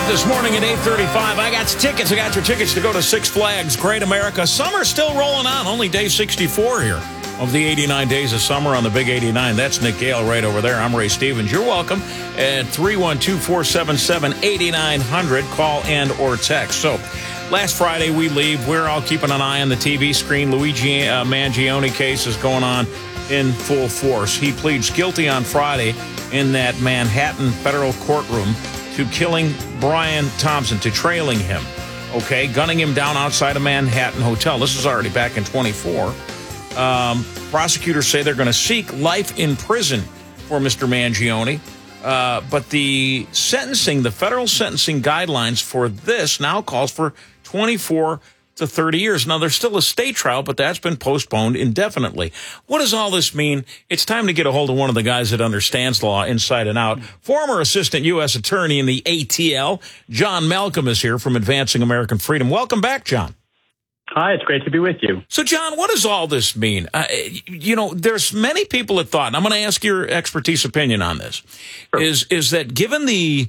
up this morning at 8:35. I got tickets. I got your tickets to go to Six Flags Great America. Summer's still rolling on. Only day 64 here of the 89 days of summer on the Big 89. That's Nick Gale right over there. I'm Ray Stevens. You're welcome at 312-477-8900. Call and or text. So last Friday we leave. We're all keeping an eye on the TV screen. Luigi Mangione case is going on in full force. He pleads guilty on Friday in that Manhattan federal courtroom to killing Brian Thompson, to trailing him, gunning him down outside a Manhattan hotel. This is already back in 24. Prosecutors say they're going to seek life in prison for Mr. Mangione. But the federal sentencing guidelines for this now calls for 24 to 30 years. Now, there's still a state trial, but that's been postponed indefinitely. What does all this mean? It's time to get a hold of one of the guys that understands law inside and out. Former assistant U.S. attorney in the ATL, John Malcolm, is here from Advancing American Freedom. Welcome back, John. Hi, it's great to be with you. So, John, what does all this mean? There's many people that thought, and I'm going to ask your expertise opinion on this, sure, is that given the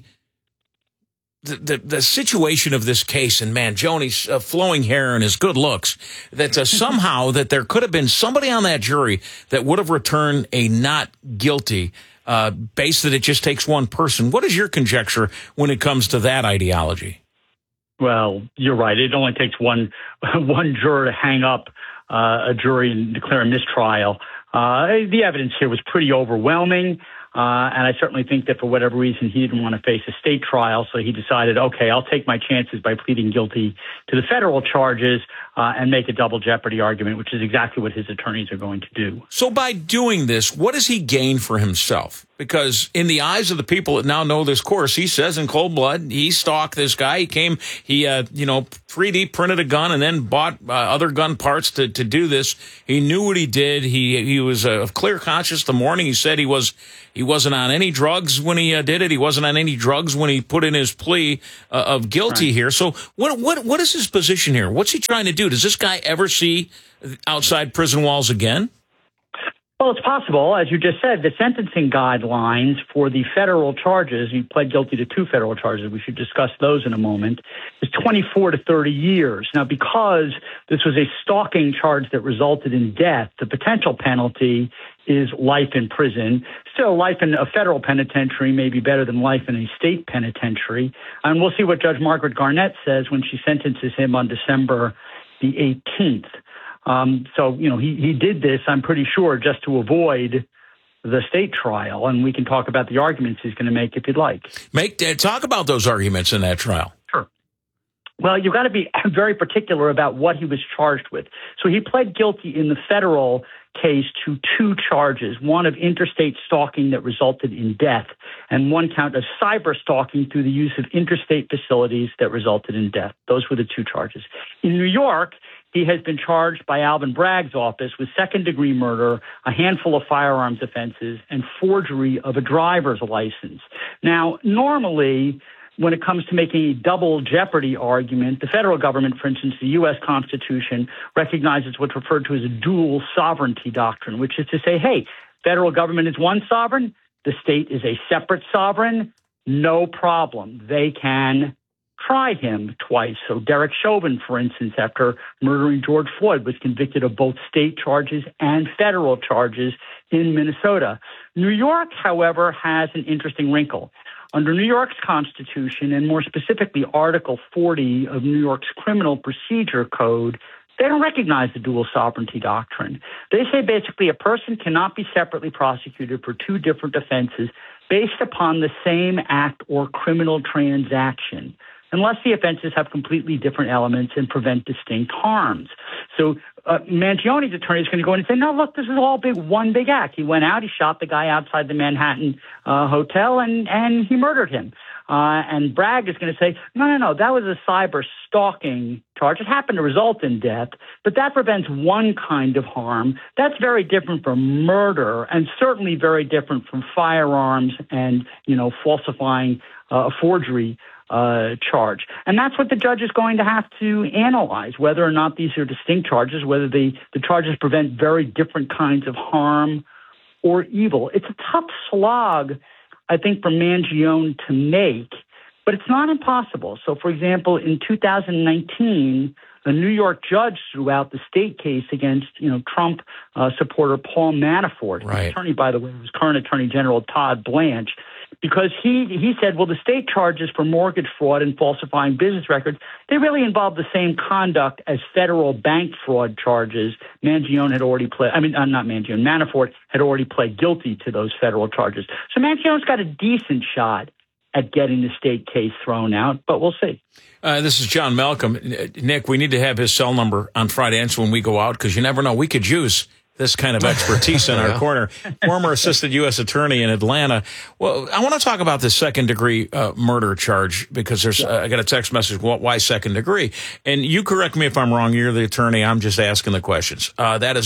situation of this case and Mangione's flowing hair and his good looks, that somehow that there could have been somebody on that jury that would have returned a not guilty, based that it just takes one person. What is your conjecture when it comes to that ideology? Well, you're right. It only takes one juror to hang up a jury and declare a mistrial. The evidence here was pretty overwhelming. And I certainly think that for whatever reason, he didn't want to face a state trial. So he decided, okay, I'll take my chances by pleading guilty to the federal charges and make a double jeopardy argument, which is exactly what his attorneys are going to do. So by doing this, what does he gain for himself? Because in the eyes of the people that now know this course, he says in cold blood, he stalked this guy. He 3D printed a gun and then bought other gun parts to do this. He knew what he did. He was clear conscious the morning. He said he wasn't on any drugs when he did it. He wasn't on any drugs when he put in his plea of guilty here. So what is his position here? What's he trying to do? Does this guy ever see outside prison walls again? Well, it's possible. As you just said, the sentencing guidelines for the federal charges, he pled guilty to 2 federal charges, we should discuss those in a moment, is 24 to 30 years. Now, because this was a stalking charge that resulted in death, the potential penalty is life in prison. Still, life in a federal penitentiary may be better than life in a state penitentiary. And we'll see what Judge Margaret Garnett says when she sentences him on December the 18th. He did this, I'm pretty sure, just to avoid the state trial. And we can talk about the arguments he's going to make if you'd like. Talk about those arguments in that trial. Sure. Well, you've got to be very particular about what he was charged with. So he pled guilty in the federal case to 2 charges, one of interstate stalking that resulted in death, and one count of cyber stalking through the use of interstate facilities that resulted in death. Those were the 2 charges. In New York, he has been charged by Alvin Bragg's office with second-degree murder, a handful of firearms offenses, and forgery of a driver's license. Now, normally, when it comes to making a double jeopardy argument, the federal government, for instance, the U.S. Constitution, recognizes what's referred to as a dual sovereignty doctrine, which is to say, hey, federal government is one sovereign, the state is a separate sovereign, no problem. They can try him twice. So Derek Chauvin, for instance, after murdering George Floyd, was convicted of both state charges and federal charges in Minnesota. New York, however, has an interesting wrinkle. Under New York's Constitution, and more specifically Article 40 of New York's Criminal Procedure Code, they don't recognize the dual sovereignty doctrine. They say basically a person cannot be separately prosecuted for 2 different offenses based upon the same act or criminal transaction, unless the offenses have completely different elements and prevent distinct harms. So Mangione's attorney is going to go in and say, no, look, this is all one big act. He went out, he shot the guy outside the Manhattan hotel, and he murdered him. And Bragg is going to say, no, that was a cyber stalking charge. It happened to result in death, but that prevents one kind of harm. That's very different from murder, and certainly very different from firearms and, falsifying a forgery charge. And that's what the judge is going to have to analyze, whether or not these are distinct charges, whether the charges prevent very different kinds of harm or evil. It's a tough slog, I think, for Mangione to make, But it's not impossible. So, for example, in 2019, a New York judge threw out the state case against, Trump supporter Paul Manafort. Right. The attorney, by the way, was current Attorney General Todd Blanche, because he said, well, the state charges for mortgage fraud and falsifying business records, they really involve the same conduct as federal bank fraud charges. Manafort had already pled guilty to those federal charges. So Mangione's got a decent shot at getting the state case thrown out, but we'll see. This is John Malcolm. Nick, we need to have his cell number on Friday nights when we go out, because you never know. We could use this kind of expertise in our corner. Former assistant U.S. attorney in Atlanta. Well, I want to talk about this second-degree murder charge, because I got a text message, why second degree? And you correct me if I'm wrong. You're the attorney. I'm just asking the questions. That's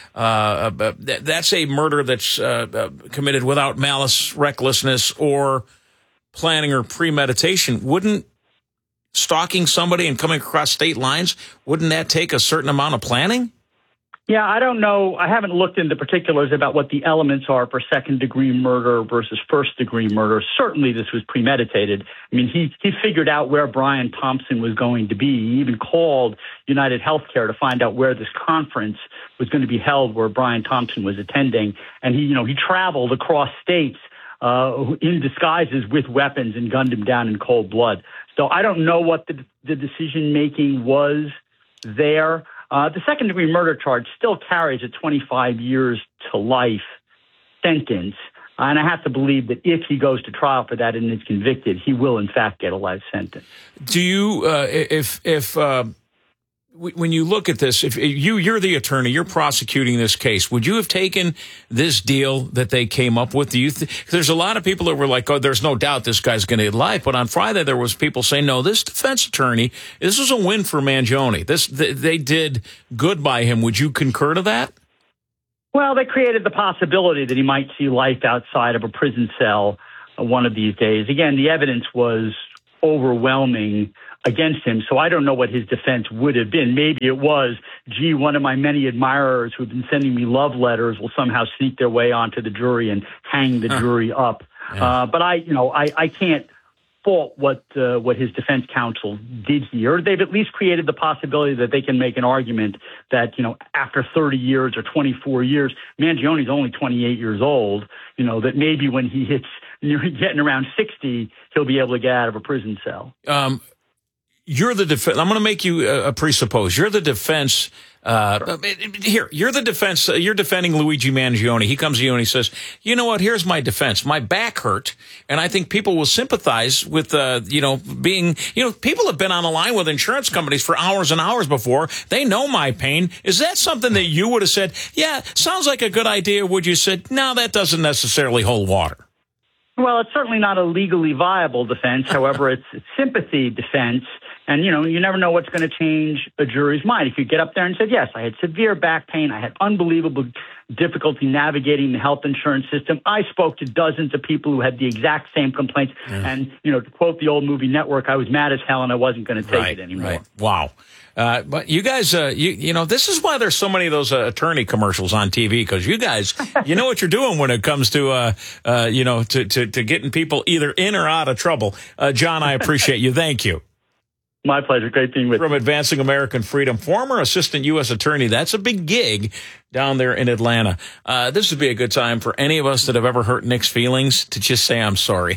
a murder that's committed without malice, recklessness, or planning or premeditation. Wouldn't stalking somebody and coming across state lines, wouldn't that take a certain amount of planning? Yeah, I don't know. I haven't looked into particulars about what the elements are for second-degree murder versus first-degree murder. Certainly this was premeditated. I mean, he figured out where Brian Thompson was going to be. He even called United Healthcare to find out where this conference was going to be held, where Brian Thompson was attending. And he traveled across states in disguises with weapons and gunned him down in cold blood. So I don't know what the decision-making was there. The second-degree murder charge still carries a 25 years to life sentence. And I have to believe that if he goes to trial for that and is convicted, he will, in fact, get a life sentence. Do you, when you look at this, if you're the attorney, you're prosecuting this case, would you have taken this deal that they came up with? There's a lot of people that were like, oh, there's no doubt this guy's going to get life. But on Friday, there was people saying, no, this defense attorney, this was a win for Mangione. They did good by him. Would you concur to that? Well, they created the possibility that he might see life outside of a prison cell one of these days. Again, the evidence was overwhelming against him, so I don't know what his defense would have been. Maybe it was, gee, one of my many admirers who've been sending me love letters will somehow sneak their way onto the jury and hang the jury up. Yeah. But I can't fault what his defense counsel did here. They've at least created the possibility that they can make an argument that, after 30 years or 24 years, Mangione's only 28 years old, that maybe when he hits getting around 60, he'll be able to get out of a prison cell. You're the defense. I'm going to make you presuppose. You're the defense. You're the defense. You're defending Luigi Mangione. He comes to you and he says, you know what? Here's my defense. My back hurt. And I think people will sympathize with, people have been on the line with insurance companies for hours and hours before. They know my pain. Is that something that you would have said? Yeah, sounds like a good idea. Would you said, no, that doesn't necessarily hold water? Well, it's certainly not a legally viable defense. However, it's sympathy defense. And, you never know what's going to change a jury's mind. If you get up there and said, yes, I had severe back pain, I had unbelievable difficulty navigating the health insurance system. I spoke to dozens of people who had the exact same complaints. Yeah. And, to quote the old movie Network, I was mad as hell and I wasn't going to take it anymore. Right. Wow. But you guys, this is why there's so many of those attorney commercials on TV, because you guys, you know what you're doing when it comes to, to getting people either in or out of trouble. John, I appreciate you. Thank you. My pleasure. Great being with you. From Advancing American Freedom, former assistant U.S. attorney. That's a big gig down there in Atlanta. This would be a good time for any of us that have ever hurt Nick's feelings to just say, I'm sorry.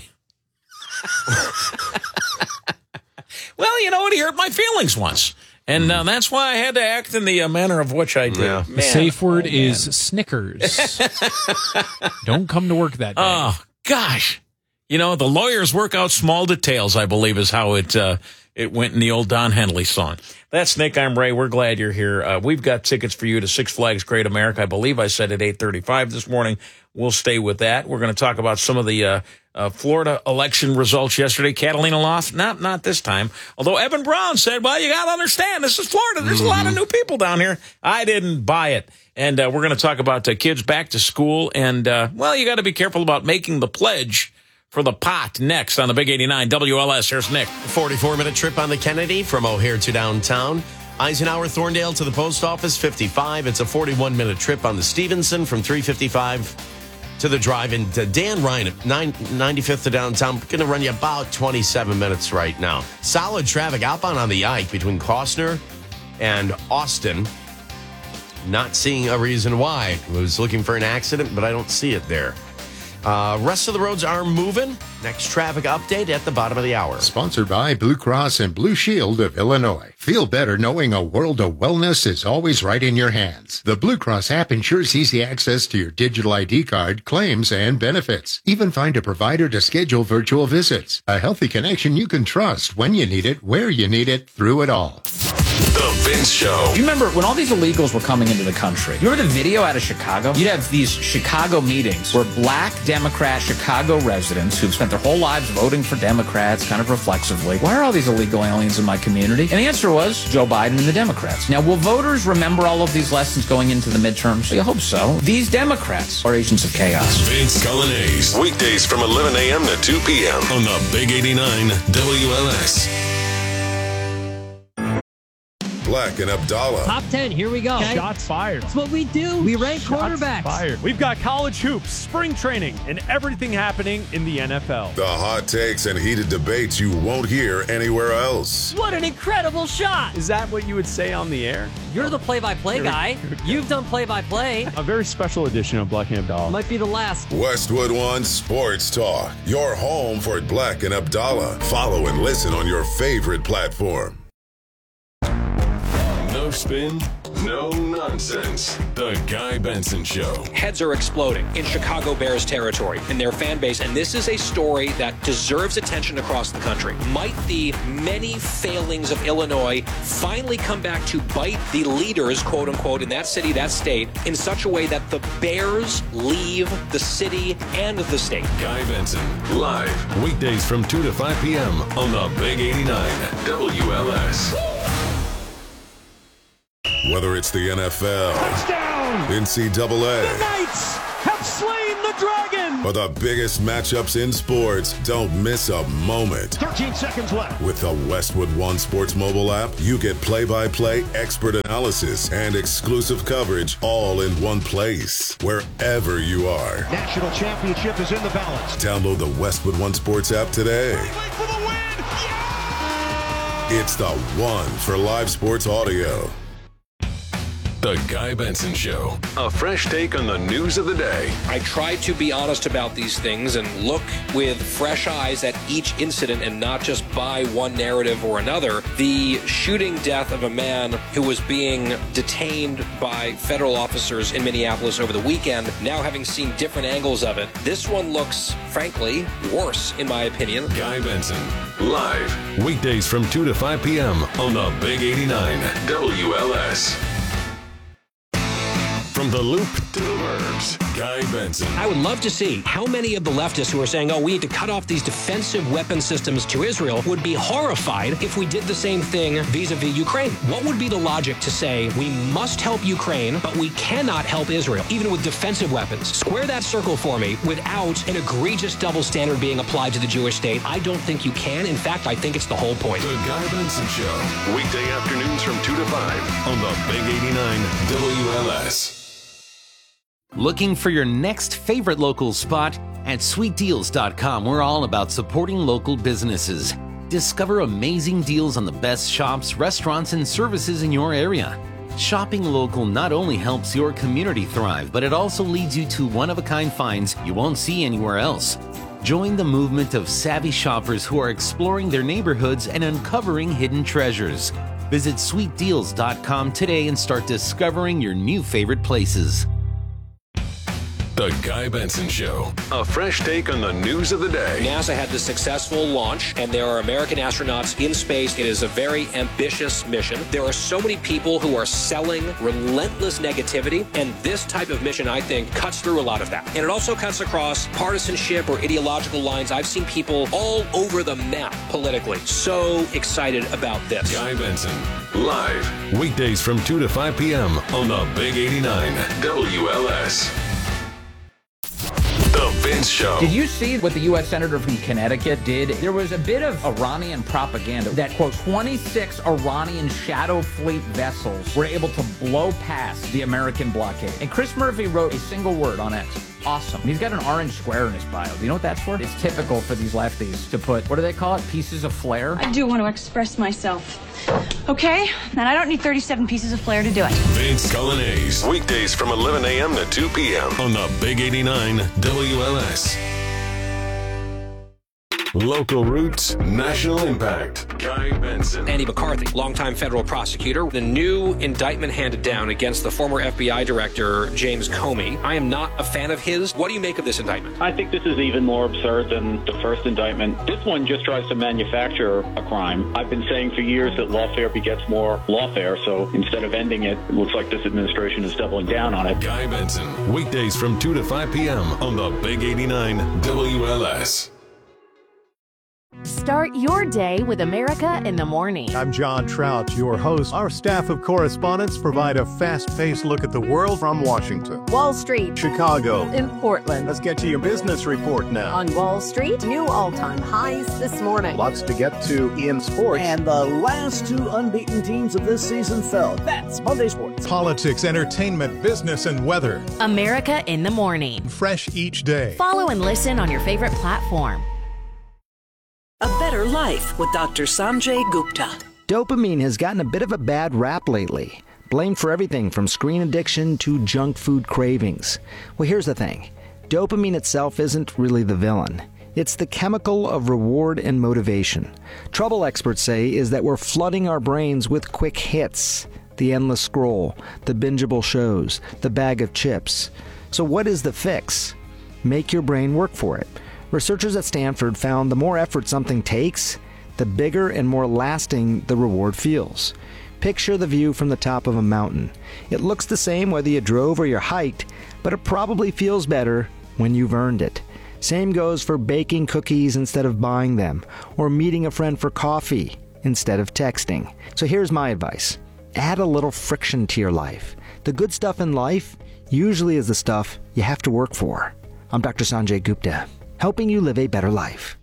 Well, you know what? He hurt my feelings once. And that's why I had to act in the manner of which I did. Yeah. The safe word is Snickers. Don't come to work that day. Oh, gosh. The lawyers work out small details, I believe, is how it went in the old Don Henley song. That's Nick. I'm Ray. We're glad you're here. We've got tickets for you to Six Flags Great America. I believe I said at 8:35 this morning. We'll stay with that. We're going to talk about some of the Florida election results yesterday. Catalina lost. Not this time. Although Evan Brown said, well, you got to understand, this is Florida. There's a lot of new people down here. I didn't buy it. And we're going to talk about kids back to school. And, you got to be careful about making the pledge for the pot next on the Big 89 WLS. Here's Nick. 44-minute trip on the Kennedy from O'Hare to downtown. Eisenhower, Thorndale to the post office, 55. It's a 41-minute trip on the Stevenson from 355 to the drive-in. Dan Ryan, 95th to downtown, going to run you about 27 minutes right now. Solid traffic outbound on the Ike between Costner and Austin. Not seeing a reason why. I was looking for an accident, but I don't see it there. Rest of the roads are moving. Next traffic update at the bottom of the hour. Sponsored by Blue Cross and Blue Shield of Illinois. Feel better knowing a world of wellness is always right in your hands. The Blue Cross app ensures easy access to your digital ID card, claims, and benefits. Even find a provider to schedule virtual visits. A healthy connection you can trust when you need it, where you need it, through it all. The Vince Show. You remember when all these illegals were coming into the country? You remember the video out of Chicago? You'd have these Chicago meetings where black Democrat Chicago residents who've spent their whole lives voting for Democrats kind of reflexively. Why are all these illegal aliens in my community? And the answer was Joe Biden and the Democrats. Now, will voters remember all of these lessons going into the midterms? I hope so. These Democrats are agents of chaos. Vince Cullinase. Weekdays from 11 a.m. to 2 p.m. on the Big 89 WLS. Black and Abdallah. Top 10, here we go. Okay. Shots fired. That's what we do. We rank quarterbacks. Fired. We've got college hoops, spring training, and everything happening in the NFL. The hot takes and heated debates you won't hear anywhere else. What an incredible shot. Is that what you would say on the air? You're the play-by-play guy. You've done play-by-play. A very special edition of Black and Abdallah. Might be the last. Westwood One Sports Talk. Your home for Black and Abdallah. Follow and listen on your favorite platform. No spin, no nonsense. The Guy Benson Show. Heads are exploding in Chicago Bears territory in their fan base, and this is a story that deserves attention across the country. Might the many failings of Illinois finally come back to bite the leaders, quote unquote, in that city, that state, in such a way that the Bears leave the city and the state? Guy Benson, live, weekdays from 2 to 5 p.m. on the Big 89 WLS. Whether it's the NFL, touchdown, NCAA, the Knights have slain the dragon, or the biggest matchups in sports, don't miss a moment. 13 seconds left. With the Westwood One Sports mobile app, you get play-by-play expert analysis and exclusive coverage all in one place, wherever you are. National championship is in the balance. Download the Westwood One Sports app today. For the win! Yeah! It's the one for live sports audio. The Guy Benson Show. A fresh take on the news of the day. I try to be honest about these things and look with fresh eyes at each incident and not just buy one narrative or another. The shooting death of a man who was being detained by federal officers in Minneapolis over the weekend, now having seen different angles of it, this one looks, frankly, worse, in my opinion. Guy Benson, live, weekdays from 2 to 5 p.m. on the Big 89 WLS. From the Loop to the Burbs, Guy Benson. I would love to see how many of the leftists who are saying, oh, we need to cut off these defensive weapon systems to Israel would be horrified if we did the same thing vis-a-vis Ukraine. What would be the logic to say we must help Ukraine, but we cannot help Israel, even with defensive weapons? Square that circle for me without an egregious double standard being applied to the Jewish state. I don't think you can. In fact, I think it's the whole point. The Guy Benson Show, weekday afternoons from 2 to 5 on the Big 89 WLS. Looking for your next favorite local spot? At sweetdeals.com, we're all about supporting local businesses. Discover amazing deals on the best shops, restaurants, and services in your area. Shopping local not only helps your community thrive, but it also leads you to one-of-a-kind finds you won't see anywhere else. Join the movement of savvy shoppers who are exploring their neighborhoods and uncovering hidden treasures. Visit sweetdeals.com today and start discovering your new favorite places. The Guy Benson Show. A fresh take on the news of the day. NASA had the successful launch, and there are American astronauts in space. It is a very ambitious mission. There are so many people who are selling relentless negativity, and this type of mission, I think, cuts through a lot of that. And it also cuts across partisanship or ideological lines. I've seen people all over the map politically. So excited about this. Guy Benson, live, weekdays from 2 to 5 p.m. on the Big 89 WLS. The Vince Show. Did you see what the U.S. Senator from Connecticut did? There was a bit of Iranian propaganda that, quote, 26 Iranian shadow fleet vessels were able to blow past the American blockade. And Chris Murphy wrote a single word on X. awesome. And he's got an orange square in his bio. Do you know what that's for? It's typical for these lefties to put, what do they call it? Pieces of flair? I do want to express myself. Okay? And I don't need 37 pieces of flair to do it. Vince Colonnese. Weekdays from 11 a.m. to 2 p.m. on the Big 89 WLS. Local roots, national impact. Guy Benson. Andy McCarthy, longtime federal prosecutor. The new indictment handed down against the former FBI director, James Comey. I am not a fan of his. What do you make of this indictment? I think this is even more absurd than the first indictment. This one just tries to manufacture a crime. I've been saying for years that lawfare begets more lawfare, so instead of ending it, it looks like this administration is doubling down on it. Guy Benson. Weekdays from 2 to 5 p.m. on the Big 89 WLS. Start your day with America in the Morning. I'm John Trout, your host. Our staff of correspondents provide a fast-paced look at the world from Washington, Wall Street, Chicago, in Portland. Let's get to your business report now. On Wall Street, new all-time highs this morning. Lots to get to in sports. And the last two unbeaten teams of this season fell. That's Monday Sports. Politics, entertainment, business, and weather. America in the Morning. Fresh each day. Follow and listen on your favorite platform. A Better Life with Dr. Sanjay Gupta. Dopamine has gotten a bit of a bad rap lately, blamed for everything from screen addiction to junk food cravings. Well, here's the thing. Dopamine itself isn't really the villain. It's the chemical of reward and motivation. Trouble experts say is that we're flooding our brains with quick hits, the endless scroll, the bingeable shows, the bag of chips. So what is the fix? Make your brain work for it. Researchers at Stanford found the more effort something takes, the bigger and more lasting the reward feels. Picture the view from the top of a mountain. It looks the same whether you drove or you hiked, but it probably feels better when you've earned it. Same goes for baking cookies instead of buying them, or meeting a friend for coffee instead of texting. So here's my advice. Add a little friction to your life. The good stuff in life usually is the stuff you have to work for. I'm Dr. Sanjay Gupta, helping you live a better life.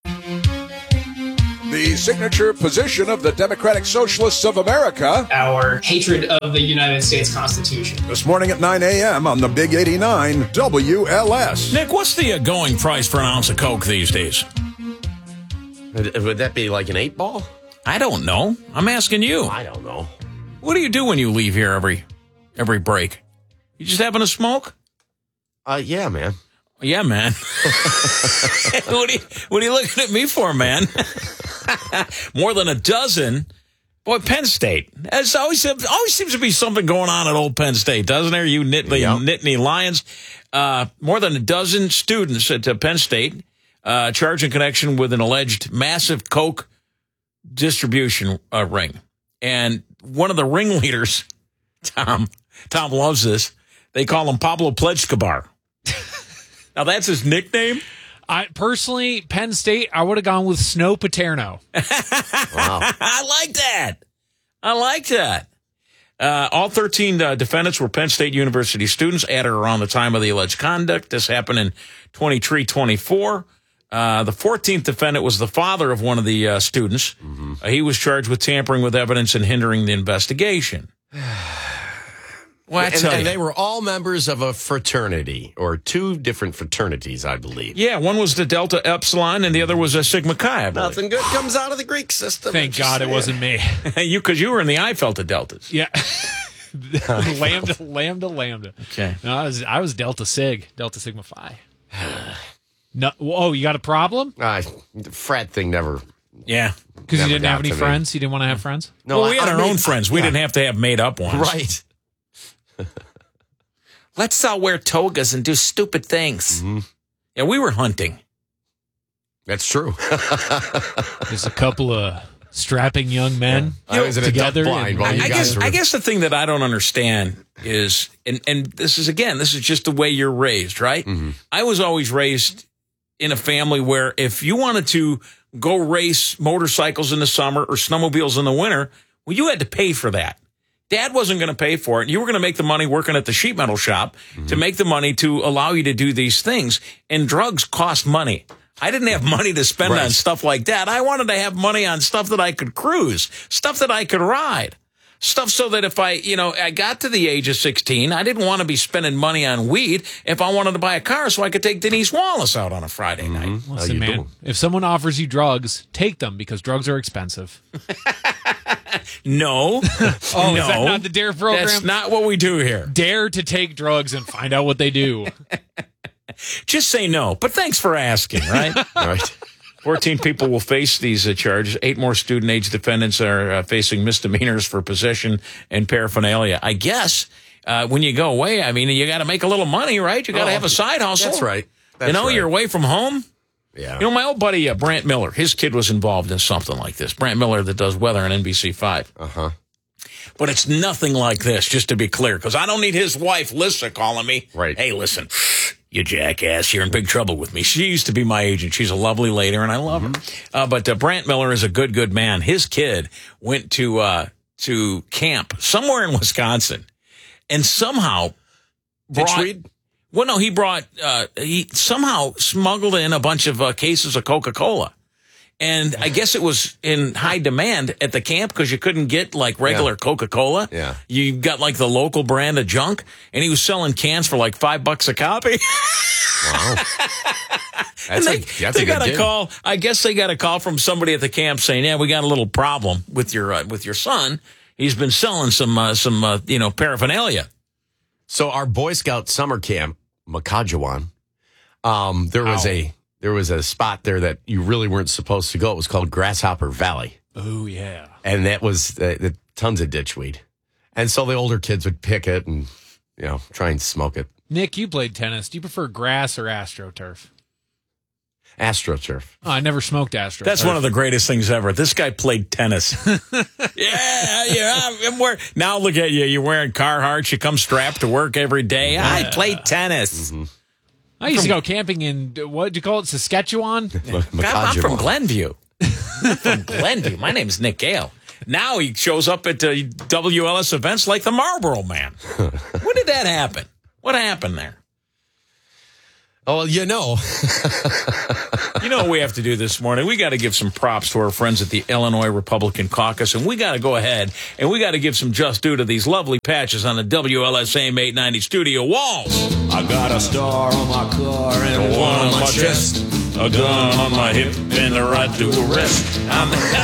The signature position of the Democratic Socialists of America. Our hatred of the United States Constitution. This morning at 9 a.m. on the Big 89 WLS. Nick, what's the going price for an ounce of Coke these days? Would that be like an 8-ball? I don't know. I'm asking you. I don't know. What do you do when you leave here every break? You just having a smoke? Yeah, man. Yeah, man. What are you looking at me for, man? More than a dozen. Boy, Penn State. There's always seems to be something going on at old Penn State, doesn't there? You Nittany Lions. More than a dozen students at Penn State charged in connection with an alleged massive Coke distribution ring. And one of the ringleaders, Tom loves this. They call him Pablo Plechkabar. Now, that's his nickname? Personally, Penn State, I would have gone with Snow Paterno. Wow. I like that. All 13 defendants were Penn State University students added around the time of the alleged conduct. This happened in 23-24. The 14th defendant was the father of one of the students. Mm-hmm. He was charged with tampering with evidence and hindering the investigation. Well, and they were all members of a fraternity, or two different fraternities, I believe. Yeah, one was the Delta Epsilon, and the other was a Sigma Chi, I believe. Nothing good comes out of the Greek system. Thank God it wasn't me. Because you were in the I Delta Deltas. Yeah. Lambda. Okay. No, I was Delta Sigma Phi. No, oh, you got a problem? The frat thing never. Yeah. Because you didn't have any friends? You didn't want to have friends? No, we had our own friends. We didn't have to have made up ones. Right. Let's all wear togas and do stupid things. Mm-hmm. Yeah, we were hunting. That's true. There's a couple of strapping young men together. I guess the thing that I don't understand is, and this is just the way you're raised, right? Mm-hmm. I was always raised in a family where if you wanted to go race motorcycles in the summer or snowmobiles in the winter, well, you had to pay for that. Dad wasn't going to pay for it. You were going to make the money working at the sheet metal shop to make the money to allow you to do these things. And drugs cost money. I didn't have money to spend on stuff like that. I wanted to have money on stuff that I could cruise, stuff that I could ride. Stuff so that if I got to the age of 16, I didn't want to be spending money on weed if I wanted to buy a car so I could take Denise Wallace out on a Friday night. Listen, man, if someone offers you drugs, take them because drugs are expensive. No. No. Is that not the DARE program? That's not what we do here. Dare to take drugs and find out what they do. Just say no. But thanks for asking, right? Right. 14 people will face these charges. 8 more student-age defendants are facing misdemeanors for possession and paraphernalia. I guess when you go away, I mean, you got to make a little money, right? You got to have a side hustle. That's right. You're away from home. Yeah. My old buddy Brant Miller, his kid was involved in something like this. Brant Miller that does weather on NBC5. Uh-huh. But it's nothing like this, just to be clear, because I don't need his wife, Lissa, calling me. Right. Hey, listen, you jackass, you're in big trouble with me. She used to be my agent. She's a lovely lady, and I love her. But Brant Miller is a good man. His kid went to camp somewhere in Wisconsin and somehow Ditchweed? Well, no, he somehow smuggled in a bunch of cases of Coca-Cola. And I guess it was in high demand at the camp because you couldn't get like regular Coca-Cola. Yeah. You got like the local brand of junk, and he was selling cans for like $5 a copy. Wow. They got a call. I guess they got a call from somebody at the camp saying, "Yeah, we got a little problem with your son. He's been selling some paraphernalia." So our Boy Scout summer camp, Makajawan, there was a spot there that you really weren't supposed to go. It was called Grasshopper Valley. Oh, yeah. And that was tons of ditchweed. And so the older kids would pick it and, try and smoke it. Nick, you played tennis. Do you prefer grass or AstroTurf? AstroTurf. Oh, I never smoked AstroTurf. That's one of the greatest things ever. This guy played tennis. Now look at you. You're wearing Carhartt. You come strapped to work every day. I played tennis. Mm-hmm. I used to go camping in, what do you call it, Saskatchewan? I'm from Glenview. My name's Nick Gale. Now he shows up at WLS events like the Marlboro Man. When did that happen? What happened there? Oh, well, You know what we have to do this morning? We got to give some props to our friends at the Illinois Republican Caucus, and we got to go ahead and we got to give some just due to these lovely patches on the WLS AM 890 studio walls. I got a star on my car and one on my chest, a gun on my hip and the right to arrest.